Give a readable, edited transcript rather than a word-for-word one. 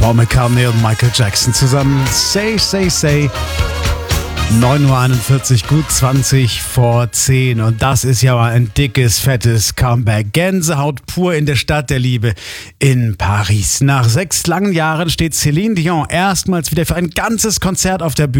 Paul McCartney und Michael Jackson zusammen. Say, say, say. 9:41 Uhr, gut 20 vor 10. Und das ist ja mal ein dickes, fettes Comeback. Gänsehaut pur in der Stadt der Liebe in Paris. Nach 6 langen Jahren steht Céline Dion erstmals wieder für ein ganzes Konzert auf der Bühne.